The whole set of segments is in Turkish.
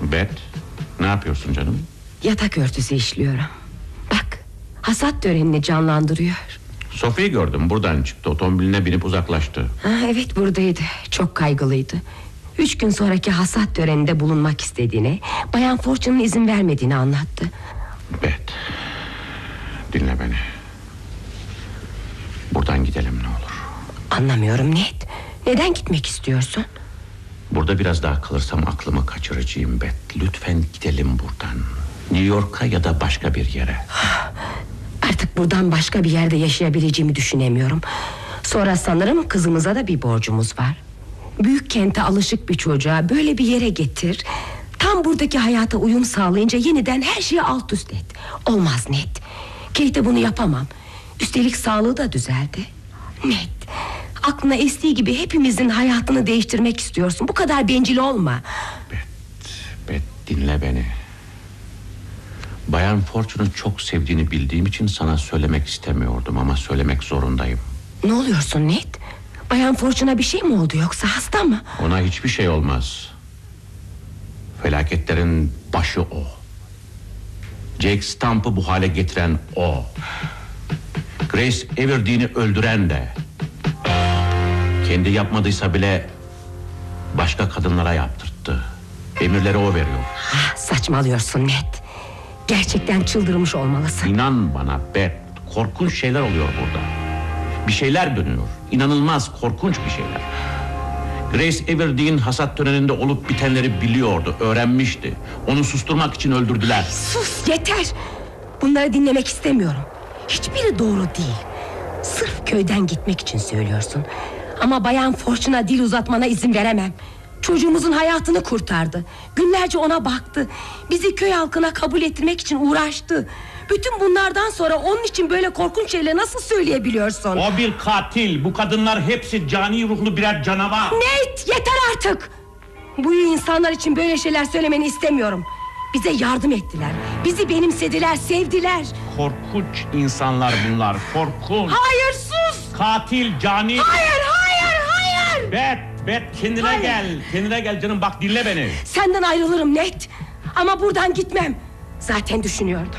Bet, ne yapıyorsun canım? Yatak örtüsü işliyorum. Bak, hasat törenini canlandırıyor. Sophie'yi gördüm, buradan çıktı, otomobiline binip uzaklaştı. Evet, buradaydı, çok kaygılıydı. 3 gün sonraki hasat töreninde bulunmak istediğini, Bayan Fortune'un izin vermediğini anlattı. Bet, dinle beni. Buradan gidelim ne olur. Anlamıyorum Ned. Neden gitmek istiyorsun? Burada biraz daha kalırsam aklımı kaçıracağım Bet. Lütfen gidelim buradan. New York'a ya da başka bir yere. Artık buradan başka bir yerde yaşayabileceğimi düşünemiyorum. Sonra sanırım kızımıza da bir borcumuz var. Büyük kente alışık bir çocuğa böyle bir yere getir. Tam buradaki hayata uyum sağlayınca yeniden her şeyi alt üst et. Olmaz Ned. Kate'e bunu yapamam. Üstelik sağlığı da düzeldi. Ned, aklına estiği gibi hepimizin hayatını değiştirmek istiyorsun. Bu kadar bencil olma. Bet, dinle beni. Bayan Fortune'u çok sevdiğini bildiğim için sana söylemek istemiyordum ama söylemek zorundayım. Ne oluyorsun Ned? Bayan Fortune'a bir şey mi oldu, yoksa hasta mı? Ona hiçbir şey olmaz. Felaketlerin başı o. Jake Stump'ı bu hale getiren o. Grace Everdene'i öldüren de. Kendi yapmadıysa bile başka kadınlara yaptırttı. Emirleri o veriyor. Saçmalıyorsun Ned. Gerçekten çıldırmış olmalısın. İnan bana Bet, korkunç şeyler oluyor burada. Bir şeyler dönüyor. İnanılmaz korkunç bir şeyler. Grace Everdeen hasat töreninde olup bitenleri biliyordu, öğrenmişti. Onu susturmak için öldürdüler. Sus, yeter. Bunları dinlemek istemiyorum. Hiçbiri doğru değil. Sırf köyden gitmek için söylüyorsun. Ama Bayan Fortune'a dil uzatmana izin veremem. Çocuğumuzun hayatını kurtardı. Günlerce ona baktı. Bizi köy halkına kabul ettirmek için uğraştı. Bütün bunlardan sonra onun için böyle korkunç şeyleri nasıl söyleyebiliyorsun? O bir katil. Bu kadınlar hepsi cani ruhlu birer canavar. Ned, yeter artık. Bu insanlar için böyle şeyler söylemeni istemiyorum. Bize yardım ettiler. Bizi benimsediler, sevdiler. Korkunç insanlar bunlar, korkunç. Hayır, sus. Katil, cani. Hayır. Bet, kendine Hayır. gel. Kendine gel canım, bak dinle beni. Senden ayrılırım Ned. Ama buradan gitmem. Zaten düşünüyordum.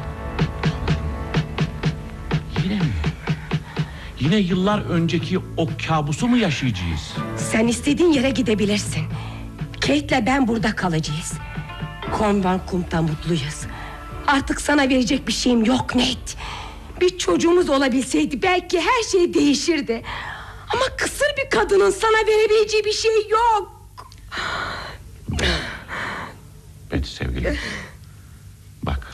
Yine mi? Yine yıllar önceki o kabusu mu yaşayacağız? Sen istediğin yere gidebilirsin. Kate'le ben burada kalacağız. Convenkum'da mutluyuz. Artık sana verecek bir şeyim yok Ned. Bir çocuğumuz olabilseydi belki her şey değişirdi. Ama kısır bir kadının sana verebileceği bir şey yok. Bet sevgilim. Bak.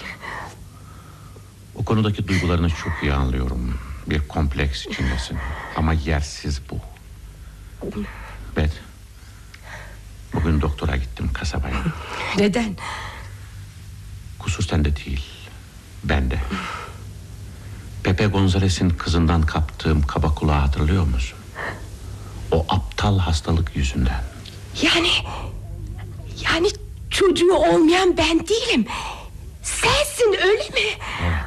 O konudaki duygularını çok iyi anlıyorum. Bir kompleks içindesin. Ama yersiz bu. Bet. Bugün doktora gittim, kasabaya. Neden? Kusur sende değil, bende. Pepe Gonzales'in kızından kaptığım kaba kulağı hatırlıyor musun? O aptal hastalık yüzünden. Yani çocuğu olmayan ben değilim. Sensin, öyle mi? Evet.